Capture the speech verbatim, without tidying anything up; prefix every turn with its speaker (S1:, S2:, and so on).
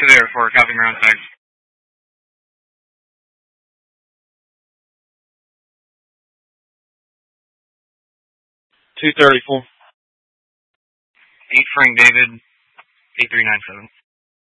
S1: two zero four, copy ground tag.
S2: two thirty-four.
S1: eight Frank David, eight three nine seven.